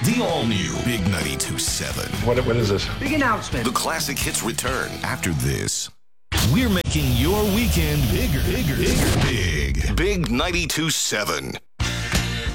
The all-new Big 92.7. What is this? Big announcement. The classic hits return after this. We're making your weekend bigger. Big 92.7.